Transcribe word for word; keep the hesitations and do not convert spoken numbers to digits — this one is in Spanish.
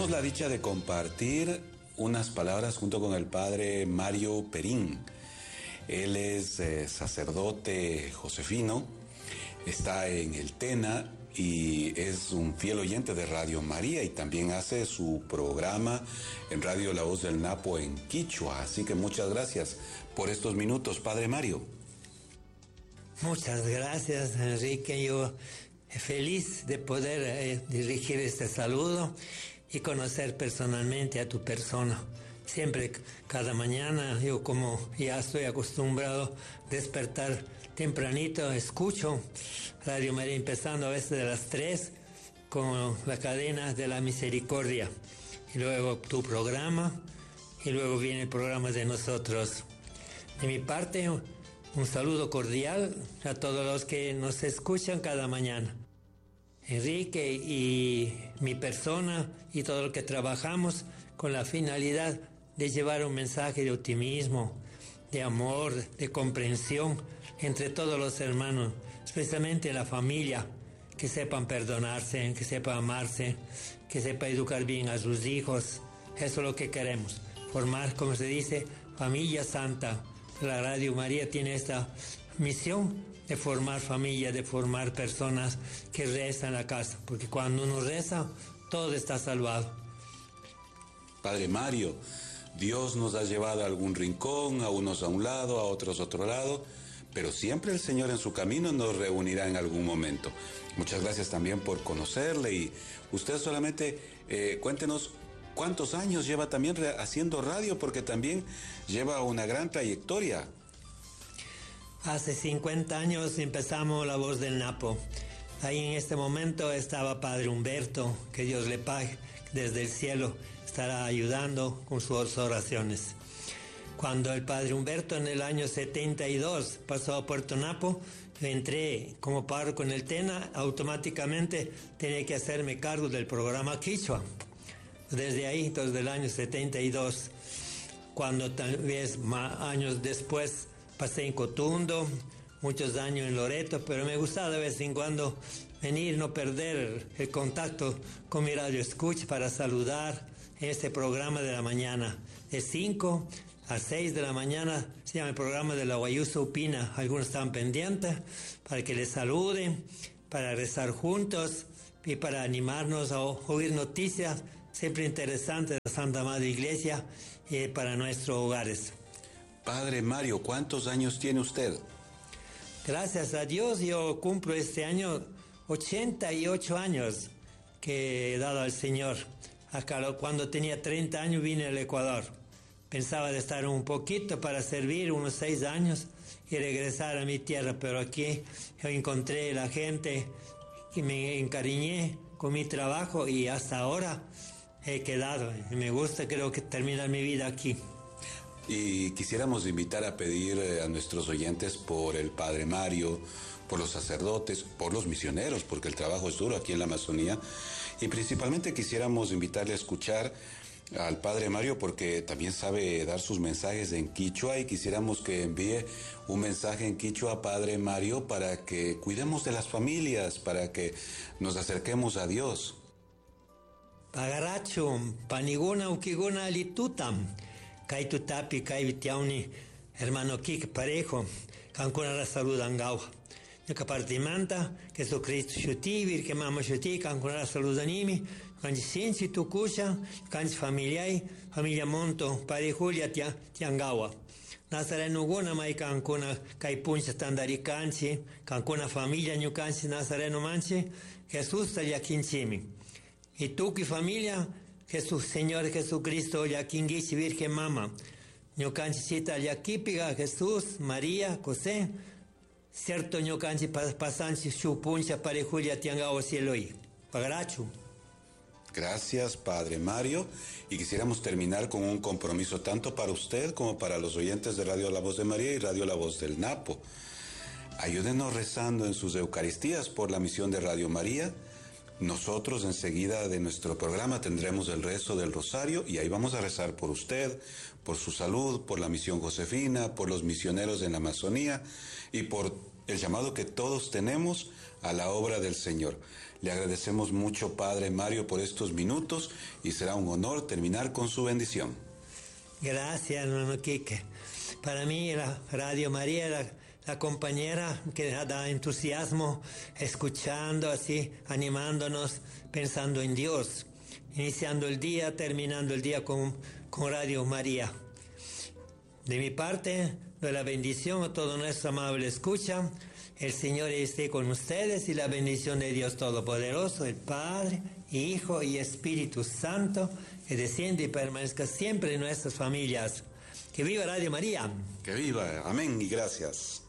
Tenemos la dicha de compartir unas palabras junto con el padre Mario Perín. Él es eh, sacerdote josefino, está en el Tena y es un fiel oyente de Radio María y también hace su programa en Radio La Voz del Napo en Quichua. Así que muchas gracias por estos minutos, padre Mario. Muchas gracias, Enrique. Yo feliz de poder eh, dirigir este saludo y conocer personalmente a tu persona. Siempre, cada mañana, yo como ya estoy acostumbrado a despertar tempranito, escucho Radio María empezando a veces de las tres con la cadena de la misericordia. Y luego tu programa, y luego viene el programa de nosotros. De mi parte, un saludo cordial a todos los que nos escuchan cada mañana. Enrique y mi persona y todo lo que trabajamos con la finalidad de llevar un mensaje de optimismo, de amor, de comprensión entre todos los hermanos, especialmente la familia, que sepan perdonarse, que sepan amarse, que sepan educar bien a sus hijos. Eso es lo que queremos, formar, como se dice, familia santa. La Radio María tiene esta misión de formar familia, de formar personas que rezan en la casa, porque cuando uno reza, todo está salvado. Padre Mario, Dios nos ha llevado a algún rincón, a unos a un lado, a otros a otro lado, pero siempre el Señor en su camino nos reunirá en algún momento. Muchas gracias también por conocerle y usted solamente eh, cuéntenos cuántos años lleva también haciendo radio, porque también lleva una gran trayectoria. Hace cincuenta años empezamos La Voz del Napo. Ahí en este momento estaba Padre Humberto, que Dios le pague, desde el cielo estará ayudando con sus oraciones. Cuando el Padre Humberto en el año setenta y dos pasó a Puerto Napo, yo entré como párroco en el Tena, automáticamente tenía que hacerme cargo del programa Quichua. Desde ahí, desde el año setenta y dos, cuando tal vez más años después pasé en Cotundo, muchos años en Loreto, pero me gustaba de vez en cuando venir, no perder el contacto con mi radio escucha para saludar en este programa de la mañana. De cinco a seis de la mañana se llama el programa de la Guayusa Upina. Algunos están pendientes para que les saluden, para rezar juntos y para animarnos a oír noticias siempre interesantes de la Santa Madre Iglesia y para nuestros hogares. Padre Mario, ¿cuántos años tiene usted? Gracias a Dios, yo cumplo este año ochenta y ocho años que he dado al Señor. Acá, cuando tenía treinta años vine al Ecuador. Pensaba de estar un poquito para servir unos seis años y regresar a mi tierra, pero aquí yo encontré la gente y me encariñé con mi trabajo y hasta ahora he quedado. Me gusta, creo que terminar mi vida aquí. Y quisiéramos invitar a pedir a nuestros oyentes por el Padre Mario, por los sacerdotes, por los misioneros, porque el trabajo es duro aquí en la Amazonía. Y principalmente quisiéramos invitarle a escuchar al Padre Mario porque también sabe dar sus mensajes en quichua y quisiéramos que envíe un mensaje en quichua a Padre Mario para que cuidemos de las familias, para que nos acerquemos a Dios. Pagaracho, paniguna ukiguna litutam. Kai tu tapi, kai vitiauni, hermano Kik parejo, cancuna la saludan gau. Yo capartimanta, Jesucristo shuti, virke mama shuti, cancuna la saludanimi, canji sinci tu kusha, canji familiai, familia monto, parejulia tia, tiangawa. Nazareno guna mai cancuna, kai puncha standari canchi, cancuna familia ñu canchi Nazareno manchi, Jesús talia quinchimi. Y tú que familia, Jesús, Señor Jesucristo, Yaquinguichi, Virgen Mama, Ñocanchita, Yaquipiga, Jesús, María, José, cierto Ñocanchi, Pasanchi, Chupuncha, Parejulia, Tiangao, Cieloy, Pagarachu. Gracias, Padre Mario, y quisiéramos terminar con un compromiso tanto para usted como para los oyentes de Radio La Voz de María y Radio La Voz del Napo. Ayúdenos rezando en sus Eucaristías por la misión de Radio María. Nosotros enseguida de nuestro programa tendremos el rezo del rosario y ahí vamos a rezar por usted, por su salud, por la misión josefina, por los misioneros en la Amazonía y por el llamado que todos tenemos a la obra del Señor. Le agradecemos mucho, Padre Mario, por estos minutos y será un honor terminar con su bendición. Gracias, hermano Quique. Para mí la Radio María, la, la compañera que da entusiasmo, escuchando así, animándonos, pensando en Dios, iniciando el día, terminando el día con, con Radio María. De mi parte, doy la bendición a todo nuestro amable escucha. El Señor esté con ustedes y la bendición de Dios Todopoderoso, el Padre, Hijo y Espíritu Santo, que desciende y permanezca siempre en nuestras familias. ¡Que viva Radio María! ¡Que viva! Amén y gracias.